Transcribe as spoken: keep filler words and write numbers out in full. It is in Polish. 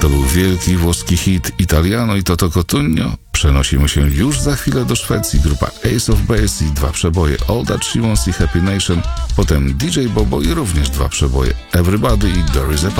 To był wielki włoski hit Italiano i Toto Cotugno. Przenosimy się już za chwilę do Szwecji. Grupa Ace of Base i dwa przeboje All That She Wants i Happy Nation. Potem D J Bobo i również dwa przeboje Everybody i There Is a Party.